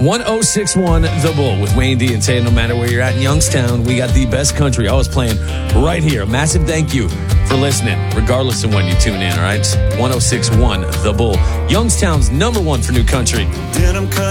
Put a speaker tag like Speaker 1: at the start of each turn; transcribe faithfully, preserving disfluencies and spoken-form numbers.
Speaker 1: ten sixty-one The Bull with Wayne D and Tay. No matter where you're at in Youngstown, we got the best country always playing right here. A massive thank you for listening, regardless of when you tune in, all right? ten sixty-one The Bull, Youngstown's number one for new country.
Speaker 2: Denim cut